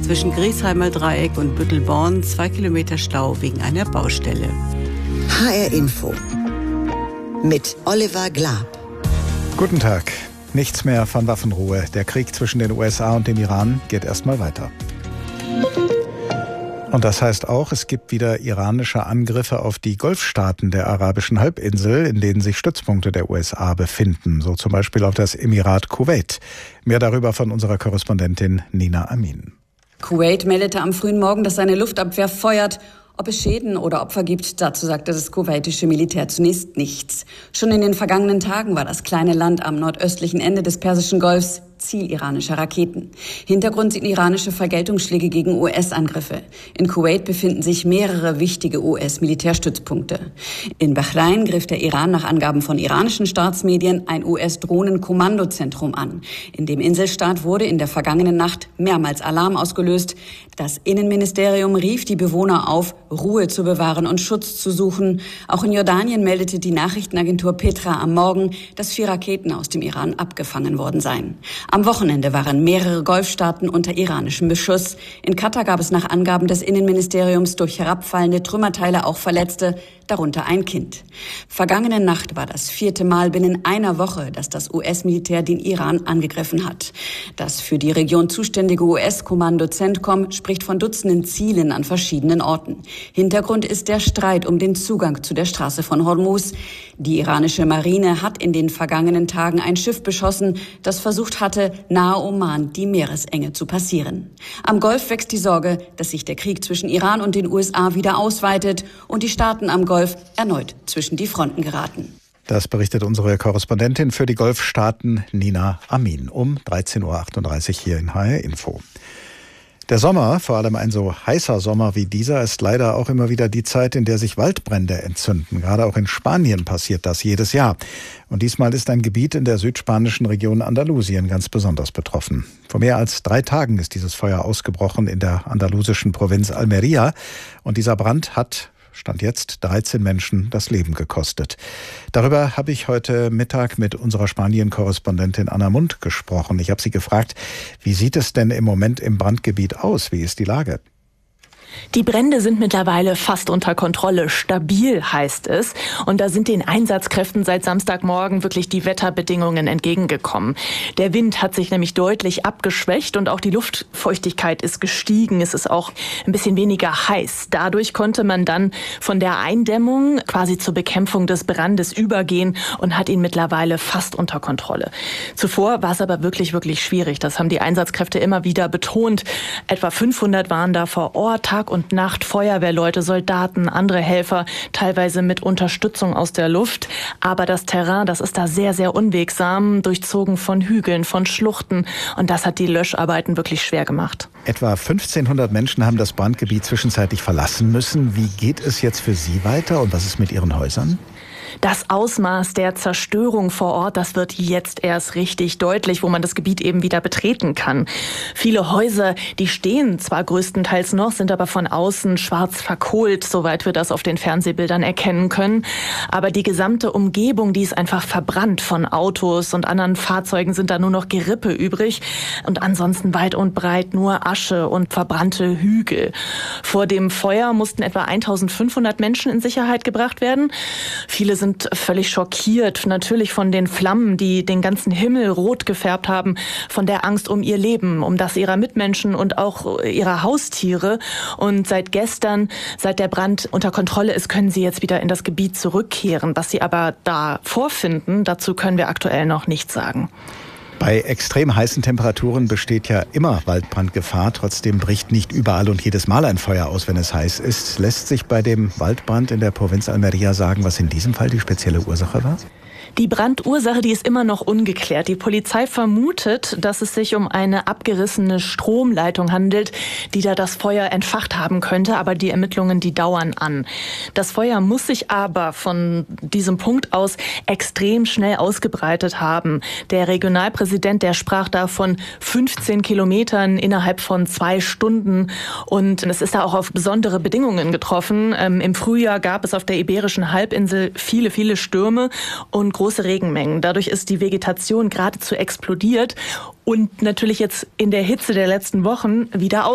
Zwischen Griesheimer Dreieck und Büttelborn 2 Kilometer Stau wegen einer Baustelle. HR Info mit Oliver Glab. Guten Tag. Nichts mehr von Waffenruhe. Der Krieg zwischen den USA und dem Iran geht erstmal weiter. Und das heißt auch, es gibt wieder iranische Angriffe auf die Golfstaaten der arabischen Halbinsel, in denen sich Stützpunkte der USA befinden. So zum Beispiel auf das Emirat Kuwait. Mehr darüber von unserer Korrespondentin Nina Amin. Kuwait meldete am frühen Morgen, dass seine Luftabwehr feuert. Ob es Schäden oder Opfer gibt, dazu sagte das kuwaitische Militär zunächst nichts. Schon in den vergangenen Tagen war das kleine Land am nordöstlichen Ende des Persischen Golfs Ziel iranischer Raketen. Hintergrund sind iranische Vergeltungsschläge gegen US-Angriffe. In Kuwait befinden sich mehrere wichtige US-Militärstützpunkte. In Bahrain griff der Iran nach Angaben von iranischen Staatsmedien ein US-Drohnenkommandozentrum an. In dem Inselstaat wurde in der vergangenen Nacht mehrmals Alarm ausgelöst. Das Innenministerium rief die Bewohner auf, Ruhe zu bewahren und Schutz zu suchen. Auch in Jordanien meldete die Nachrichtenagentur Petra am Morgen, dass 4 Raketen aus dem Iran abgefangen worden seien. Am Wochenende waren mehrere Golfstaaten unter iranischem Beschuss. In Katar gab es nach Angaben des Innenministeriums durch herabfallende Trümmerteile auch Verletzte, darunter ein Kind. Vergangene Nacht war das 4. Mal binnen einer Woche, dass das US-Militär den Iran angegriffen hat. Das für die Region zuständige US-Kommando CENTCOM spricht von Dutzenden Zielen an verschiedenen Orten. Hintergrund ist der Streit um den Zugang zu der Straße von Hormuz. Die iranische Marine hat in den vergangenen Tagen ein Schiff beschossen, das versucht hatte, nahe Oman die Meeresenge zu passieren. Am Golf wächst die Sorge, dass sich der Krieg zwischen Iran und den USA wieder ausweitet und die Staaten am Golf erneut zwischen die Fronten geraten. Das berichtet unsere Korrespondentin für die Golfstaaten Nina Amin um 13.38 Uhr hier in HR Info. Der Sommer, vor allem ein so heißer Sommer wie dieser, ist leider auch immer wieder die Zeit, in der sich Waldbrände entzünden. Gerade auch in Spanien passiert das jedes Jahr. Und diesmal ist ein Gebiet in der südspanischen Region Andalusien ganz besonders betroffen. Vor mehr als 3 Tagen ist dieses Feuer ausgebrochen in der andalusischen Provinz Almería. Und dieser Brand hat Stand jetzt 13 Menschen das Leben gekostet. Darüber habe ich heute Mittag mit unserer Spanien-Korrespondentin Anna Mund gesprochen. Ich habe sie gefragt, wie sieht es denn im Moment im Brandgebiet aus? Wie ist die Lage? Die Brände sind mittlerweile fast unter Kontrolle. Stabil heißt es. Und da sind den Einsatzkräften seit Samstagmorgen wirklich die Wetterbedingungen entgegengekommen. Der Wind hat sich nämlich deutlich abgeschwächt und auch die Luftfeuchtigkeit ist gestiegen. Es ist auch ein bisschen weniger heiß. Dadurch konnte man dann von der Eindämmung quasi zur Bekämpfung des Brandes übergehen und hat ihn mittlerweile fast unter Kontrolle. Zuvor war es aber wirklich, wirklich schwierig. Das haben die Einsatzkräfte immer wieder betont. Etwa 500 waren da vor Ort, Tag und Nacht, Feuerwehrleute, Soldaten, andere Helfer, teilweise mit Unterstützung aus der Luft. Aber das Terrain, das ist da sehr, sehr unwegsam, durchzogen von Hügeln, von Schluchten. Und das hat die Löscharbeiten wirklich schwer gemacht. Etwa 1500 Menschen haben das Brandgebiet zwischenzeitlich verlassen müssen. Wie geht es jetzt für Sie weiter und was ist mit Ihren Häusern? Das Ausmaß der Zerstörung vor Ort, das wird jetzt erst richtig deutlich, wo man das Gebiet eben wieder betreten kann. Viele Häuser, die stehen zwar größtenteils noch, sind aber von außen schwarz verkohlt, soweit wir das auf den Fernsehbildern erkennen können. Aber die gesamte Umgebung, die ist einfach verbrannt. Von Autos und anderen Fahrzeugen sind da nur noch Gerippe übrig. Und ansonsten weit und breit nur Asche und verbrannte Hügel. Vor dem Feuer mussten etwa 1500 Menschen in Sicherheit gebracht werden. Viele sind völlig schockiert, natürlich von den Flammen, die den ganzen Himmel rot gefärbt haben, von der Angst um ihr Leben, um das ihrer Mitmenschen und auch ihrer Haustiere. Und seit gestern, seit der Brand unter Kontrolle ist, können sie jetzt wieder in das Gebiet zurückkehren. Was sie aber da vorfinden, dazu können wir aktuell noch nichts sagen. Bei extrem heißen Temperaturen besteht ja immer Waldbrandgefahr. Trotzdem bricht nicht überall und jedes Mal ein Feuer aus, wenn es heiß ist. Lässt sich bei dem Waldbrand in der Provinz Almería sagen, was in diesem Fall die spezielle Ursache war? Die Brandursache, die ist immer noch ungeklärt. Die Polizei vermutet, dass es sich um eine abgerissene Stromleitung handelt, die da das Feuer entfacht haben könnte. Aber die Ermittlungen, die dauern an. Das Feuer muss sich aber von diesem Punkt aus extrem schnell ausgebreitet haben. Der Regionalpräsident, der sprach da von 15 Kilometern innerhalb von 2 Stunden. Und es ist da auch auf besondere Bedingungen getroffen. Im Frühjahr gab es auf der Iberischen Halbinsel viele, viele Stürme und große Regenmengen. Dadurch ist die Vegetation geradezu explodiert und natürlich jetzt in der Hitze der letzten Wochen wieder